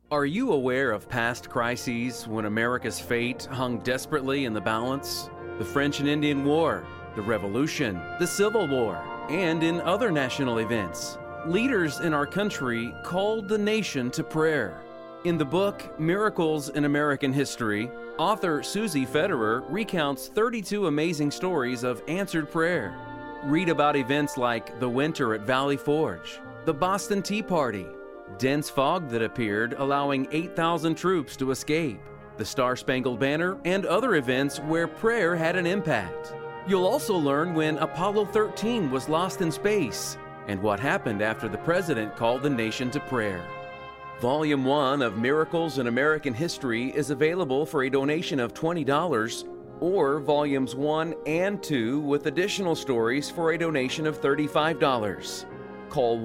Are you aware of past crises when America's fate hung desperately in the balance? The French and Indian War, the Revolution, the Civil War, and in other national events. Leaders in our country called the nation to prayer. In the book, Miracles in American History, author Susie Federer recounts 32 amazing stories of answered prayer. Read about events like the winter at Valley Forge, the Boston Tea Party, dense fog that appeared, allowing 8,000 troops to escape, the Star-Spangled Banner, and other events where prayer had an impact. You'll also learn when Apollo 13 was lost in space and what happened after the president called the nation to prayer. Volume 1 of Miracles in American History is available for a donation of $20, or Volumes 1 and 2 with additional stories for a donation of $35. Call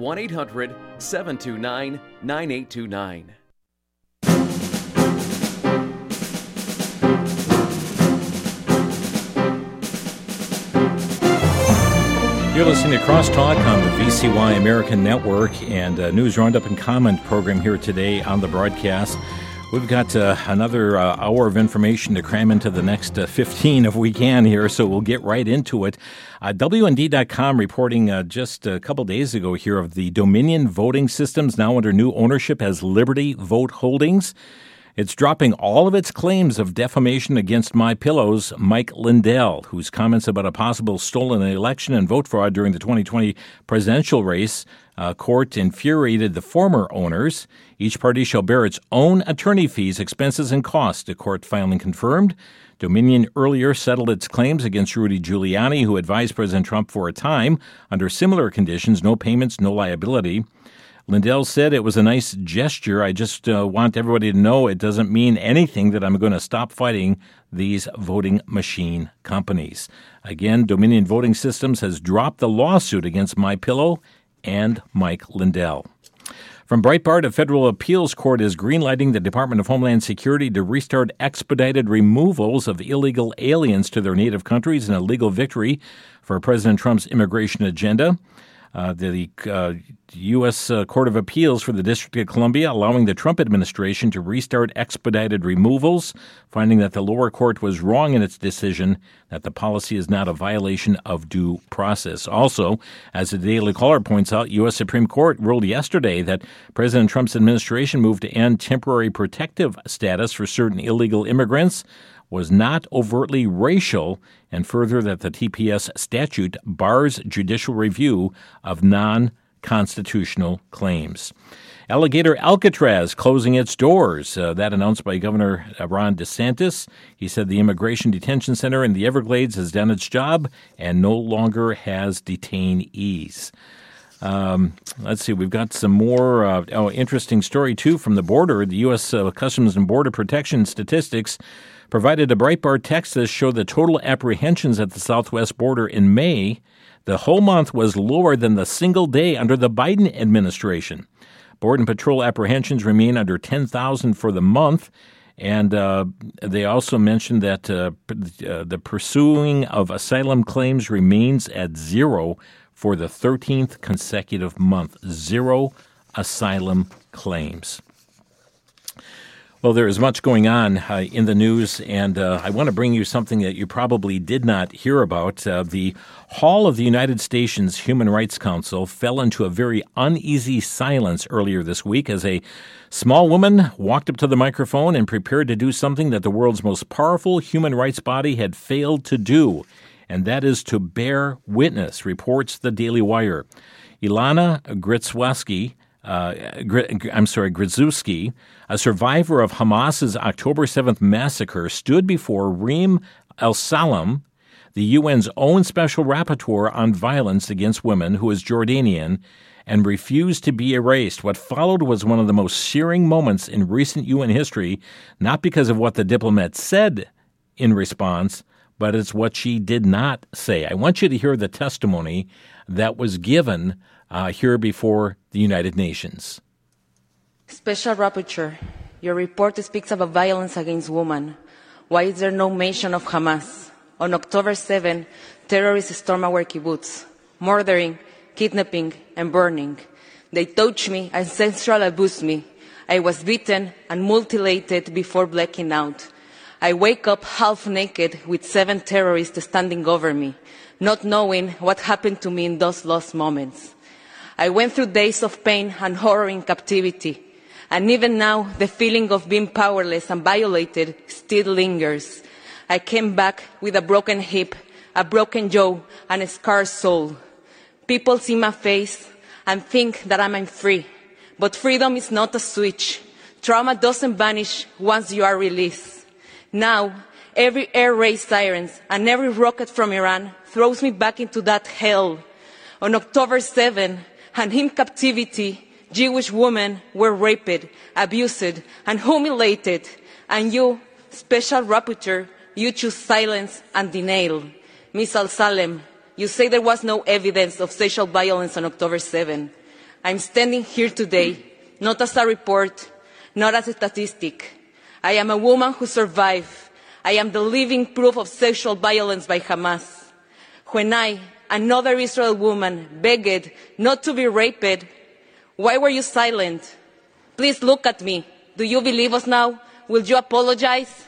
1-800-729-9829. You're listening to Crosstalk on the VCY American Network and News Roundup and Comment program here today on the broadcast. We've got another hour of information to cram into the next 15 if we can here, so we'll get right into it. WND.com reporting just a couple days ago here of the Dominion voting systems now under new ownership as Liberty Vote Holdings. It's dropping all of its claims of defamation against MyPillow's Mike Lindell, whose comments about a possible stolen election and vote fraud during the 2020 presidential race court infuriated the former owners. Each party shall bear its own attorney fees, expenses, and costs, the court filing confirmed. Dominion earlier settled its claims against Rudy Giuliani, who advised President Trump for a time under similar conditions, no payments, no liability. Lindell said it was a nice gesture. I just want everybody to know it doesn't mean anything that I'm going to stop fighting these voting machine companies. Again, Dominion Voting Systems has dropped the lawsuit against MyPillow and Mike Lindell. From Breitbart, a federal appeals court is greenlighting the Department of Homeland Security to restart expedited removals of illegal aliens to their native countries in a legal victory for President Trump's immigration agenda. The U.S. Court of Appeals for the District of Columbia allowing the Trump administration to restart expedited removals, finding that the lower court was wrong in its decision that the policy is not a violation of due process. Also, as the Daily Caller points out, U.S. Supreme Court ruled yesterday that President Trump's administration moved to end temporary protective status for certain illegal immigrants was not overtly racial, and further that the TPS statute bars judicial review of non-constitutional claims. Alligator Alcatraz closing its doors. That announced by Governor Ron DeSantis. He said the Immigration Detention Center in the Everglades has done its job and no longer has detainees. Let's see, we've got some more interesting story, too, from the border. The U.S. Customs and Border Protection statistics provided a Breitbart text that showed the total apprehensions at the southwest border in May. The whole month was lower than the single day under the Biden administration. Border Patrol apprehensions remain under 10,000 for the month, and they also mentioned that the pursuing of asylum claims remains at zero for the 13th consecutive month. Zero asylum claims. Well, there is much going on in the news, and I want to bring you something that you probably did not hear about. The Hall of the United Nations Human Rights Council fell into a very uneasy silence earlier this week as a small woman walked up to the microphone and prepared to do something that the world's most powerful human rights body had failed to do, and that is to bear witness, reports the Daily Wire. Ilana Grzycki, a survivor of Hamas's October 7th massacre, stood before Reem El-Salam, the UN's own special rapporteur on violence against women, who is Jordanian, and refused to be erased. What followed was one of the most searing moments in recent UN history, not because of what the diplomat said in response, but it's what she did not say. I want you to hear the testimony that was given here before the United Nations. Special Rapporteur, your report speaks about violence against women. Why is there no mention of Hamas? On October 7, terrorists stormed our kibbutz, murdering, kidnapping, and burning. They touched me and sexually abused me. I was beaten and mutilated before blacking out. I wake up half naked with 7 terrorists standing over me, not knowing what happened to me in those lost moments. I went through days of pain and horror in captivity, and even now the feeling of being powerless and violated still lingers. I came back with a broken hip, a broken jaw, and a scarred soul. People see my face and think that I'm free, but freedom is not a switch. Trauma doesn't vanish once you are released. Now, every air raid sirens and every rocket from Iran throws me back into that hell. On October 7, and in captivity, Jewish women were raped, abused, and humiliated, and you, special rapporteur, you choose silence and denial. Ms. Al-Salem, you say there was no evidence of sexual violence on October 7. I'm standing here today, not as a report, not as a statistic. I am a woman who survived. I am the living proof of sexual violence by Hamas. When I, another Israeli woman, begged not to be raped, why were you silent? Please look at me. Do you believe us now? Will you apologize?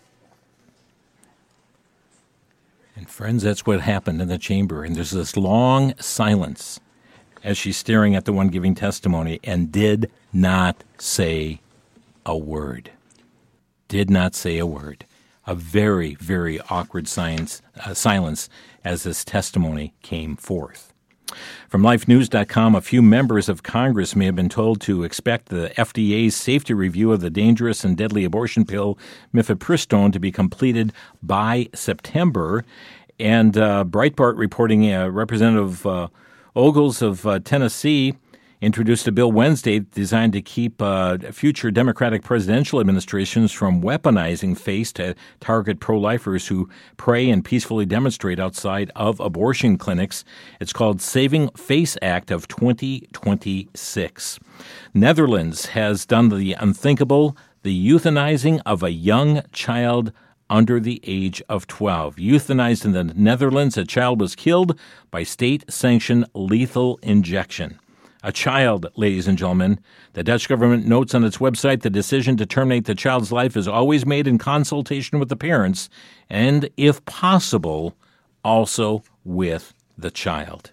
And friends, that's what happened in the chamber. And there's this long silence as she's staring at the one giving testimony and did not say a word. Did not say a word. A very, very awkward silence as this testimony came forth. From LifeNews.com, a few members of Congress may have been told to expect the FDA's safety review of the dangerous and deadly abortion pill mifepristone to be completed by September. And Breitbart reporting Representative Ogles of Tennessee introduced a bill Wednesday designed to keep future Democratic presidential administrations from weaponizing FACE to target pro-lifers who pray and peacefully demonstrate outside of abortion clinics. It's called Saving FACE Act of 2026. Netherlands has done the unthinkable, the euthanizing of a young child under the age of 12. Euthanized in the Netherlands, a child was killed by state-sanctioned lethal injection. A child, ladies and gentlemen. The Dutch government notes on its website the decision to terminate the child's life is always made in consultation with the parents and, if possible, also with the child.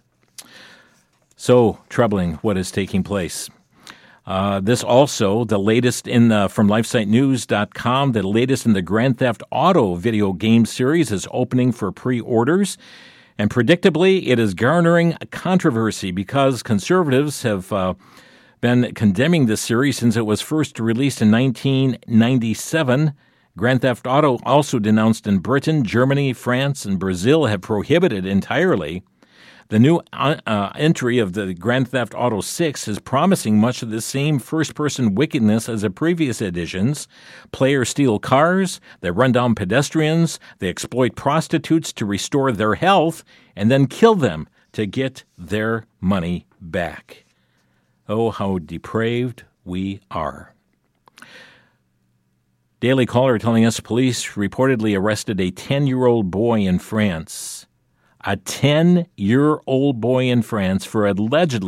So troubling what is taking place. This also, the latest from LifeSiteNews.com, the latest in the Grand Theft Auto video game series is opening for pre-orders. And predictably, it is garnering controversy because conservatives have been condemning this series since it was first released in 1997. Grand Theft Auto, also denounced in Britain, Germany, France, and Brazil, have prohibited entirely. The new entry of the Grand Theft Auto 6 is promising much of the same first-person wickedness as the previous editions. Players steal cars, they run down pedestrians, they exploit prostitutes to restore their health, and then kill them to get their money back. Oh, how depraved we are. Daily Caller telling us police reportedly arrested a 10-year-old boy in France. A 10-year-old boy in France for allegedly